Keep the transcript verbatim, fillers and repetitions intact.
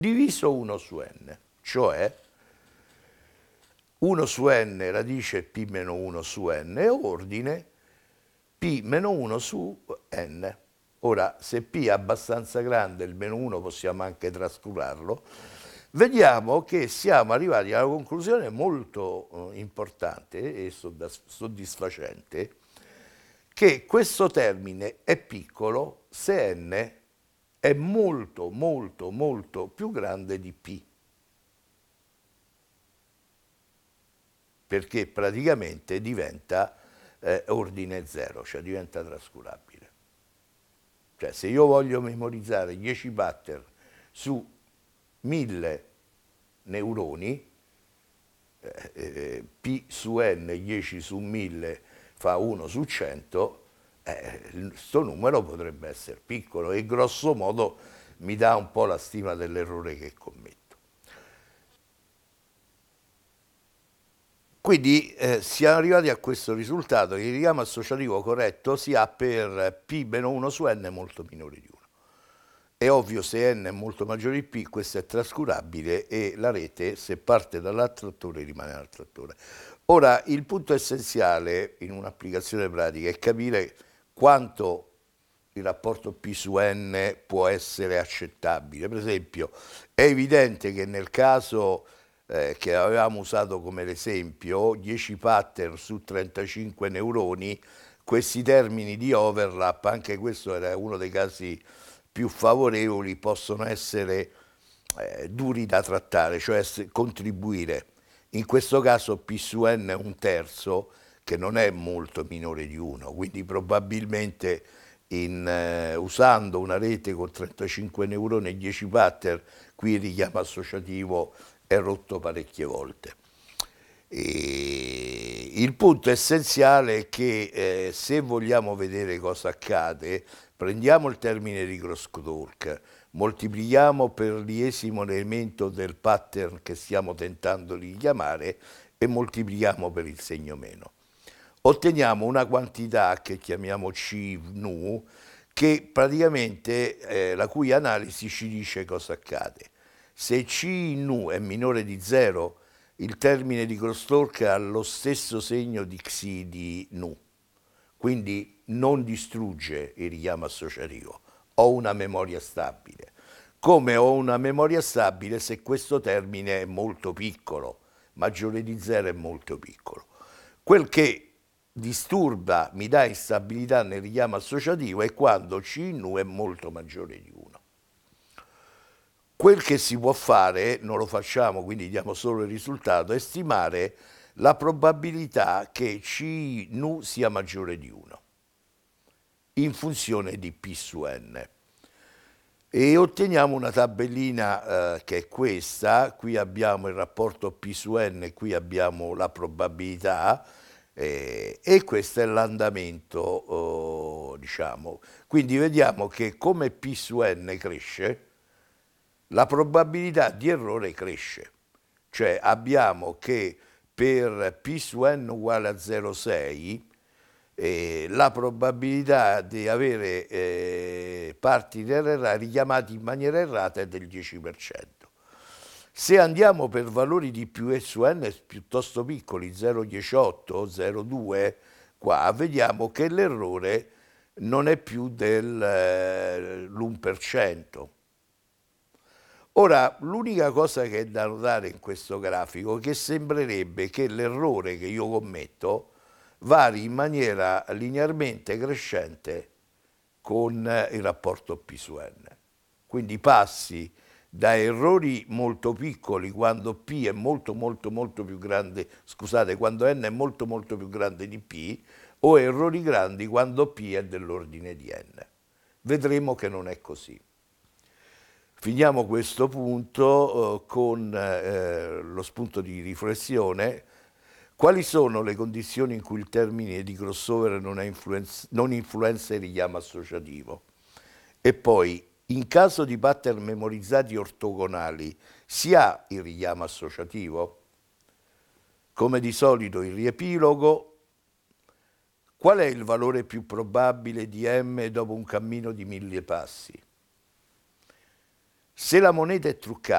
diviso uno su n, cioè uno su n radice p meno uno su n è ordine p meno uno su n. Ora, se p è abbastanza grande, il meno uno possiamo anche trascurarlo, vediamo che siamo arrivati alla conclusione molto eh, importante e soddisfacente che questo termine è piccolo se n è molto, molto, molto più grande di p. Perché praticamente diventa eh, ordine zero, cioè diventa trascurabile. Cioè se io voglio memorizzare dieci pattern su mille neuroni, eh, eh, p su n, dieci su mille fa uno su cento, questo eh, numero potrebbe essere piccolo e grosso modo mi dà un po' la stima dell'errore che commetto. Quindi eh, siamo arrivati a questo risultato, che il richiamo associativo corretto si ha per p meno uno su n molto minore di uno. È ovvio, se n è molto maggiore di p, questo è trascurabile e la rete, se parte dall'attrattore, rimane l'attrattore. Ora, il punto essenziale in un'applicazione pratica è capire quanto il rapporto p su n può essere accettabile. Per esempio, è evidente che nel caso eh, che avevamo usato come l'esempio, dieci pattern su trentacinque neuroni, questi termini di overlap, anche questo era uno dei casi più favorevoli, possono essere eh, duri da trattare, cioè contribuire. In questo caso p su n è un terzo, che non è molto minore di uno, quindi probabilmente in, eh, usando una rete con trentacinque neuroni e dieci pattern, qui il richiamo associativo è rotto parecchie volte. E il punto essenziale è che eh, se vogliamo vedere cosa accade, prendiamo il termine di crosstalk, moltiplichiamo per l'iesimo elemento del pattern che stiamo tentando di chiamare e moltiplichiamo per il segno meno. Otteniamo una quantità che chiamiamo C nu, che praticamente eh, la cui analisi ci dice cosa accade. Se C nu è minore di zero, il termine di crosstalk ha lo stesso segno di Xi di nu, quindi non distrugge il richiamo associativo, ho una memoria stabile. Come ho una memoria stabile se questo termine è molto piccolo, maggiore di zero è molto piccolo. Quel che disturba, mi dà instabilità nel richiamo associativo è quando C nu è molto maggiore di uno. Quel che si può fare, non lo facciamo, quindi diamo solo il risultato, è stimare la probabilità che C nu sia maggiore di uno in funzione di P su N. E otteniamo una tabellina eh, che è questa, qui abbiamo il rapporto P su N, qui abbiamo la probabilità eh, e questo è l'andamento, oh, diciamo. Quindi vediamo che come P su N cresce, la probabilità di errore cresce, cioè abbiamo che per p su n uguale a zero virgola sei eh, la probabilità di avere eh, parti richiamati in maniera errata è del dieci per cento. Se andiamo per valori di più e su n piuttosto piccoli, zero virgola diciotto, zero virgola due, qua vediamo che l'errore non è più dell'uno per cento. Ora, l'unica cosa che è da notare in questo grafico è che sembrerebbe che l'errore che io commetto vari in maniera linearmente crescente con il rapporto P su N. Quindi passi da errori molto piccoli quando P è molto molto molto più grande, scusate, quando N è molto molto più grande di P, o errori grandi quando P è dell'ordine di N. Vedremo che non è così. Finiamo questo punto eh, con eh, lo spunto di riflessione. Quali sono le condizioni in cui il termine di crossover non, influenza, non influenza il richiamo associativo? E poi, in caso di pattern memorizzati ortogonali, si ha il richiamo associativo? Come di solito il riepilogo. Qual è il valore più probabile di M dopo un cammino di mille passi? Se la moneta è truccata,